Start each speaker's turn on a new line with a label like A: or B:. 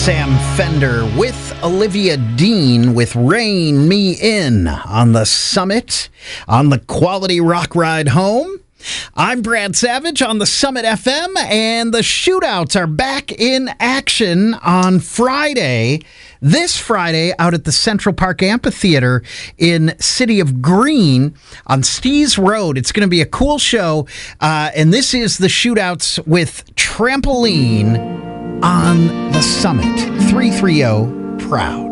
A: Sam Fender with Olivia Dean with Rein Me In on the Summit on the Quality Rock Ride Home. I'm Brad Savage on the Summit FM, and the shootouts are back in action on Friday. This Friday out at the Central Park Amphitheater in City of Green on Stees Road. It's going to be a cool show, and this is the shootouts with Trampoline on the Summit. 330 Proud.